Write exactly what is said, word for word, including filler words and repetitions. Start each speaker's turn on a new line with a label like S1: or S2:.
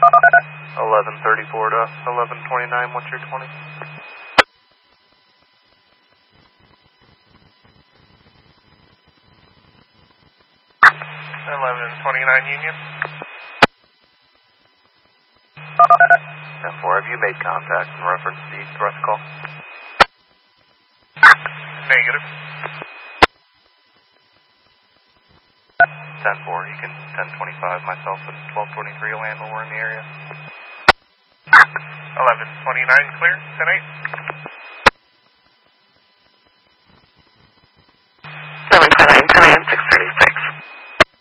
S1: eleven thirty-four to eleven twenty-nine, what's your twenty?
S2: eleven twenty-nine Union.
S1: ten four, have you made contact in reference to the thrust call?
S2: Negative.
S1: ten four, you can ten twenty-five, myself and twelve twenty-three will handle, we're in the area.
S2: eleven twenty-nine clear, ten eight.